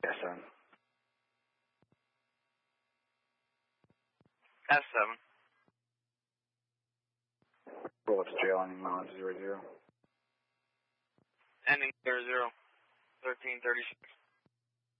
S7. S7. Roll up to jail, ending mileage 00. Ending 00. 1336.